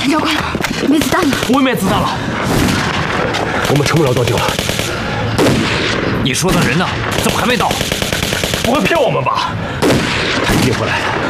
谭长官，没子弹了！ 我也没子弹了， 我们撑不了多久了。 你说的人呢？怎么还没到？ 不会骗我们吧？他一定会来的。